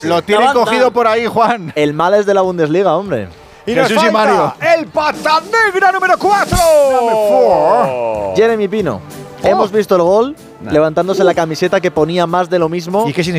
Lo tienen cogido por ahí, Juan. El mal es de la Bundesliga, hombre. Y nos Jesús y falta Mario. el pata negra número 4. Jeremy Pino. Hemos visto el gol levantándose la camiseta que ponía más de lo mismo. ¿Y qué significa?